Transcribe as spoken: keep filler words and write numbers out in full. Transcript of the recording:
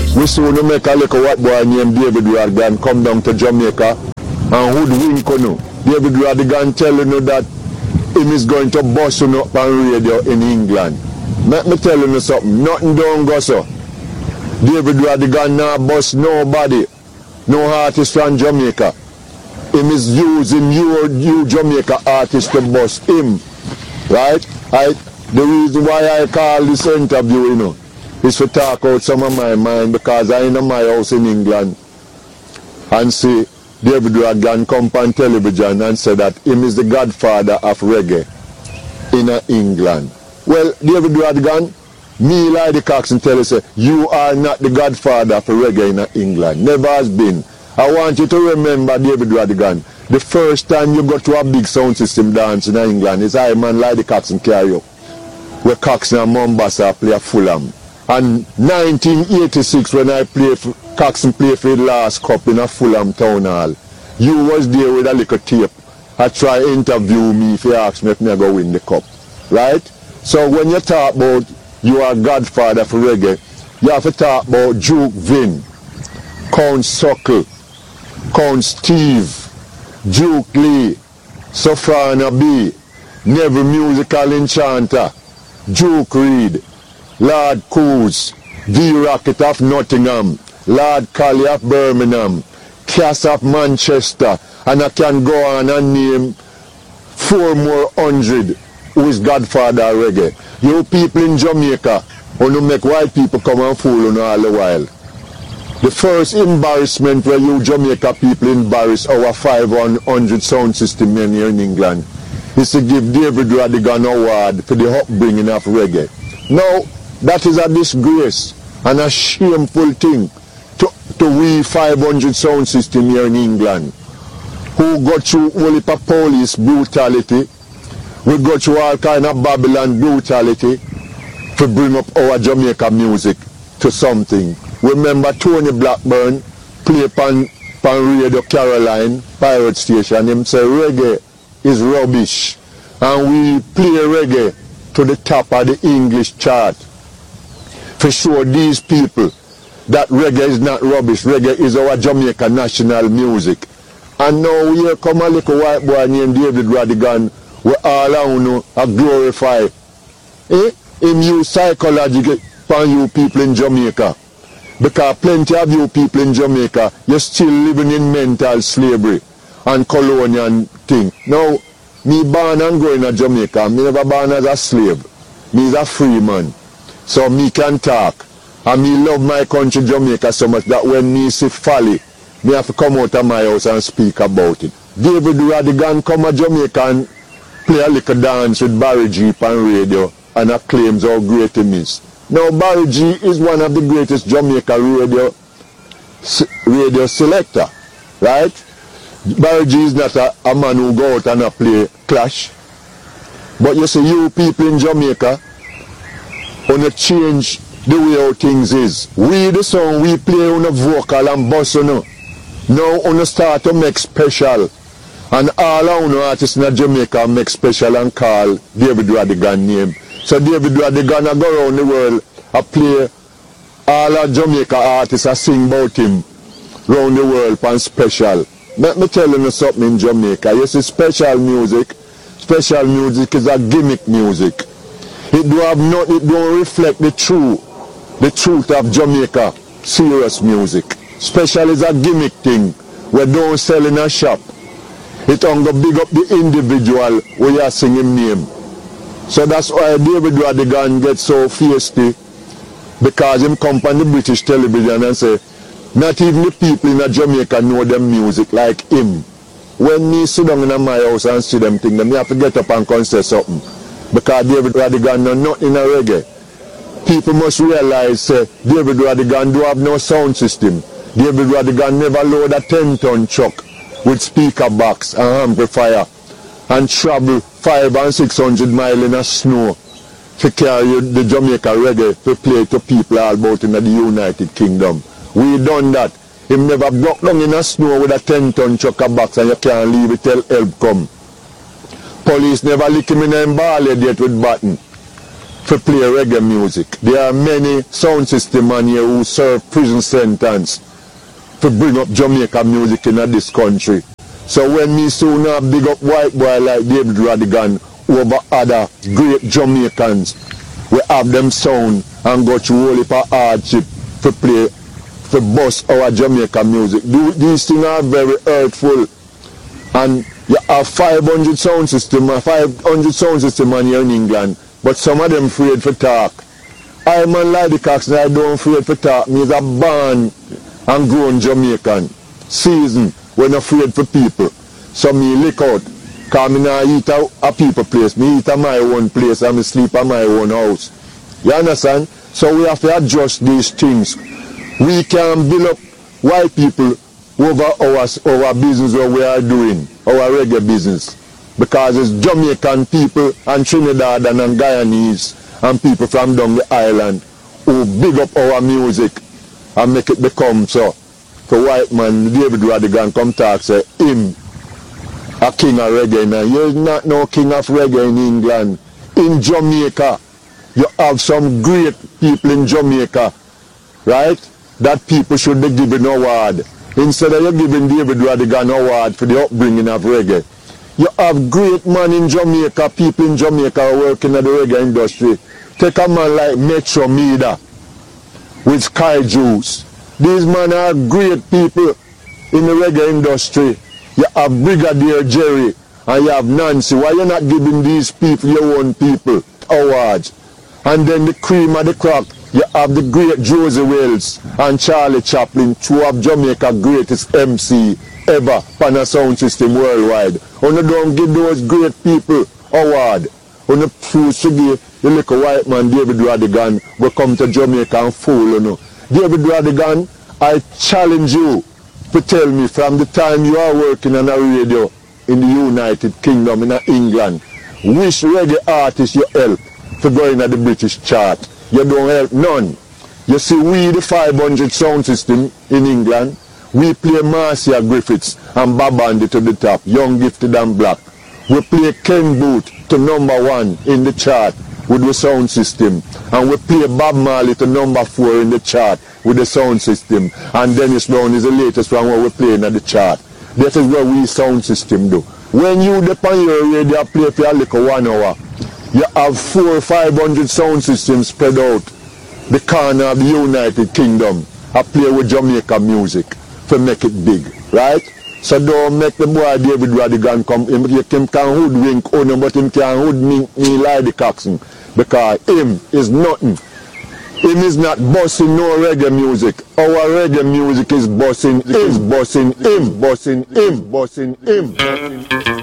We soon make a little white boy named David Radigan come down to Jamaica and hoodwink you. David Radigan telling you that him is going to bust you up on radio in England. Let me tell you something, nothing don't go so. David Radigan now bust nobody, no artist from Jamaica. Him is using you, you Jamaica artist to bust him. Right? I, the reason why I call this interview, you know, is to talk out some of my mind, because I in my house in England and see David Radigan come on television and say that him is the godfather of reggae in England. Well, David Radigan, me like the Coxsone tell you, say, you are not the godfather for reggae in England. Never has been. I want you to remember, David Radigan, the first time you go to a big sound system dance in England is I man like the Coxsone carry up, where Coxsone and Mombasa play a Fulham. And nineteen eighty-six, when I played for, Coxsone played for the last cup in a Fulham Town Hall, you was there with a little tape. I try to interview me if you ask me if I go win the cup. Right? So when you talk about you are godfather for reggae, you have to talk about Duke Vin, Count Suckle, Count Steve, Duke Lee, Soprano B, Neville Musical Enchanter, Duke Reid, Lord Coos, V-Rocket of Nottingham, Lord Colley of Birmingham, Cass of Manchester, and I can go on and name four more hundred who is godfather of reggae. You people in Jamaica, who make white people come and fool you all the while. The first embarrassment where you Jamaica people embarrass our five hundred sound system men here in England is to give David Radigan award for the upbringing of reggae. Now, that is a disgrace and a shameful thing to, to we five hundred sound system here in England, who got through all heap of police brutality, we go through all kind of Babylon brutality to bring up our Jamaica music to something. Remember Tony Blackburn play on, on Radio Caroline, pirate station, him say reggae is rubbish. And we play reggae to the top of the English chart. For sure these people that reggae is not rubbish, reggae is our Jamaica national music. And now here come a little white boy named David Radigan, we all around you are glorify. Eh? Him use psychology for you people in Jamaica. Because plenty of you people in Jamaica, you're still living in mental slavery and colonial thing. Now, me born and growing in Jamaica, me never born as a slave. Me is a free man. So me can talk. And me love my country Jamaica so much that when me see folly, me have to come out of my house and speak about it. David Radigan come to Jamaica and play a little dance with Barry G on radio and acclaims how great he is. Now Barry G is one of the greatest Jamaica radio radio selector, right? Barry G is not a, a man who go out and a play clash. But you see, you people in Jamaica wanna change the way how things is. We the song we play on a vocal and boss on you. Now wanna start to make special. And all our artists in Jamaica make special and call David Radigan name. So David Radigan a go around the world a play all our Jamaica artists a sing about him around the world and special. Let me tell you something in Jamaica. You see, special music, special music is a gimmick music. It do have not, it don't reflect the truth, the truth of Jamaica serious music. Special is a gimmick thing we don't sell in a shop. It only big up the individual where you are singing name. So that's why David Radigan gets so feisty, because him come on the British television and say, not even the people in Jamaica know them music like him. When me sit down in my house and see them things, me have to get up and come say something. Because David Radigan know nothing in a reggae. People must realize, say, David Radigan do have no sound system. David Radigan never load a ten ton truck with speaker box and amplifier and travel five and six hundred miles in a snow to carry the Jamaica reggae to play to people all about in the United Kingdom. We done that. Him never broke down in a snow with a ten ton truck box and you can't leave it till help come. Police never lick him in a ball yet with button. to play reggae music. There are many sound system man here who serve prison sentence to bring up Jamaica music in this country. So when me soon have big up white boy like David Rodigan over other great Jamaicans, we have them sound and go through whole heap of hardship to play, to bust our Jamaica music. These things are very hurtful. And you have five hundred sound system, five hundred sound system man here in England, but some of them afraid to talk. I man like the Coxsone, I don't afraid to talk. Me is a born and grown Jamaican. Season, when afraid for people. So me lick out. Because me not eat a, a people place. Me eat at my own place and me sleep at my own house. You understand? So we have to adjust these things. We can build up white people over our, our business what we are doing, our reggae business. Because it's Jamaican people and Trinidad and, and Guyanese and people from down the island who big up our music and make it become so. For white man, David Rodigan come talk, say, him a king of reggae now. You're not no king of reggae in England. In Jamaica, you have some great people in Jamaica, right? That people should be given an award. Instead of you giving David Rodigan an award for the upbringing of reggae. You have great men in Jamaica, people in Jamaica are working in the reggae industry. Take a man like Metro Media with Sky Juice. These men are great people in the reggae industry. You have Brigadier Jerry and you have Nancy. Why you not giving these people, your own people, awards? And then the cream of the crop, you have the great Josie Wells and Charlie Chaplin, two of Jamaica's greatest M C ever on a sound system worldwide. And you don't give those great people award. And you choose to give the little white man David Rodigan will come to Jamaica and fool you know. David Rodigan, I challenge you to tell me from the time you are working on a radio in the United Kingdom, in England, which reggae artist you help to go in the British chart. You don't help none. You see, we the five hundred sound system in England, we play Marcia Griffiths and Babandi to the top, Young, Gifted and Black. We play Ken Boothe to number one in the chart with the sound system. And we play Bob Marley to number four in the chart with the sound system. And Dennis Brown is the latest one where we playing at the chart. That is where we sound system do. When you depend your radio play for a little one hour, you have four or five hundred sound systems spread out the corner of the United Kingdom. I play with Jamaica music to make it big, right? So don't make the boy David Rodigan come. Him, him can hoodwink on but him can hoodwink me like the Coxsone. Because him is nothing. Him is not bossing no reggae music. Our reggae music is bossing, is bossing him, bossing him, bossing him.